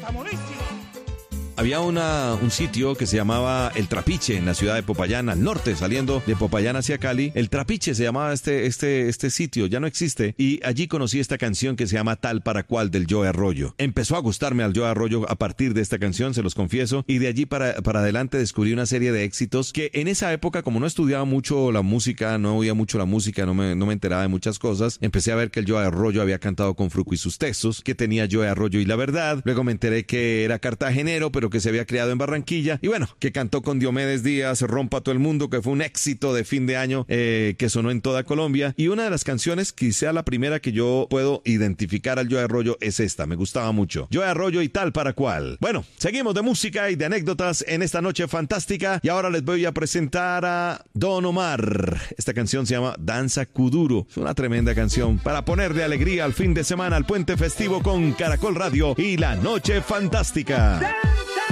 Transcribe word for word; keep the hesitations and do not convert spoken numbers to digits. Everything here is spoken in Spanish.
Está buenísimo. Había una, un sitio que se llamaba El Trapiche en la ciudad de Popayán, al norte, saliendo de Popayán hacia Cali. El Trapiche se llamaba este, este, este sitio, ya no existe. Y allí conocí esta canción que se llama Tal para Cual del Joe Arroyo. Empezó a gustarme al Joe Arroyo a partir de esta canción, se los confieso. Y de allí para, para adelante descubrí una serie de éxitos que en esa época, como no estudiaba mucho la música, no oía mucho la música, no me, no me enteraba de muchas cosas, empecé a ver que el Joe Arroyo había cantado con Fruco y sus textos, que tenía Joe Arroyo y La Verdad. Luego me enteré que era cartagenero, pero que se había criado en Barranquilla, y bueno, que cantó con Diomedes Díaz, Rompa todo el mundo, que fue un éxito de fin de año eh, que sonó en toda Colombia. Y una de las canciones, quizá la primera que yo puedo identificar al Joe Arroyo es esta, me gustaba mucho. Joe Arroyo y Tal para Cual. Bueno, seguimos de música y de anécdotas en esta noche fantástica, y ahora les voy a presentar a Don Omar. Esta canción se llama Danza Kuduro. Es una tremenda canción para poner de alegría al fin de semana, al puente festivo con Caracol Radio y la noche fantástica.